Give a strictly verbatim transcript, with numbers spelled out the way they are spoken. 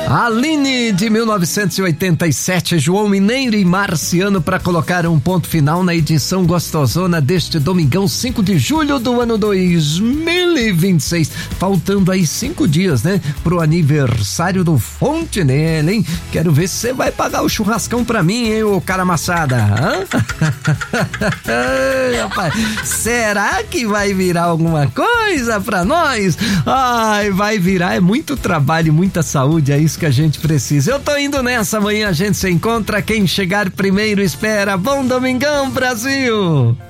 Aline de mil novecentos e oitenta e sete, João Mineiro e Marciano para colocar um ponto final na edição gostosona deste domingão cinco de julho do ano dois mil e vinte e seis. Faltando aí cinco dias, né? Pro aniversário do Fontenelle, hein? Quero ver se você vai pagar o churrascão pra mim, hein, ô cara amassada. Rapaz, será que vai virar alguma coisa pra nós? Ai, vai virar, é muito trabalho, muita saúde, é isso que a gente precisa. Eu tô indo nessa, amanhã a gente se encontra, quem chegar primeiro espera. Bom domingão, Brasil!